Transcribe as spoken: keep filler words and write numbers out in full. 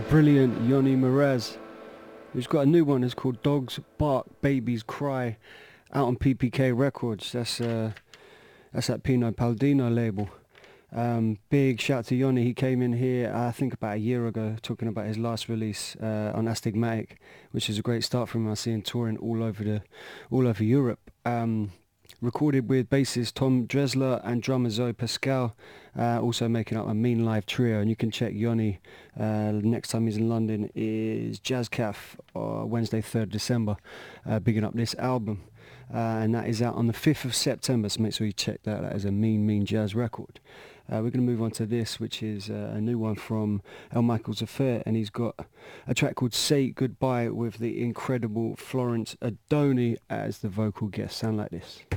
brilliant Yoni Mraz, who's got a new one. It's called Dogs Bark, Babies Cry, out on P P K Records. That's uh, that's that Pino Palladino label. Um, big shout to Yoni. He came in here, uh, I think about a year ago, talking about his last release uh, on Astigmatic, which is a great start for him. I see him touring all over the, all over Europe. Um, recorded with bassist Tom Dresler and drummer Zoe Pascal, uh, also making up a mean live trio. And you can check Yoni uh, next time he's in London is Jazz Caf, uh, Wednesday third December, uh, bigging up this album. Uh, and that is out on the fifth of September, so make sure you check that. That is a mean, mean jazz record. Uh, we're going to move on to this, which is uh, a new one from El Michaels Affair, and he's got a track called Say Goodbye with the incredible Florence Adoni as the vocal guest. Sound like this.